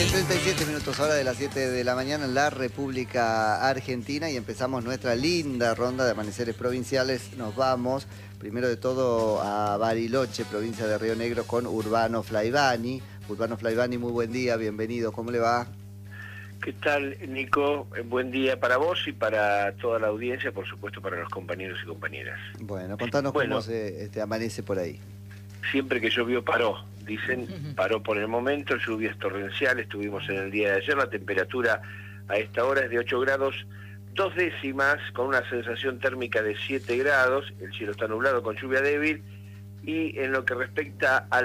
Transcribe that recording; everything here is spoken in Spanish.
37 minutos ahora de las 7 de la mañana en la República Argentina y empezamos nuestra linda ronda de amaneceres provinciales. Nos vamos, primero de todo, a Bariloche, provincia de Río Negro, con Urbano Flaivani. Urbano Flaivani, muy buen día, bienvenido, ¿cómo le va? ¿Qué tal, Nico? Buen día para vos y para toda la audiencia, por supuesto para los compañeros y compañeras. Bueno, contanos cómo se amanece por ahí. Siempre que llovió paró, dicen, paró por el momento, lluvias torrenciales, tuvimos en el día de ayer, la temperatura a esta hora es de 8 grados 2 décimas, con una sensación térmica de 7 grados, el cielo está nublado con lluvia débil, y en lo que respecta al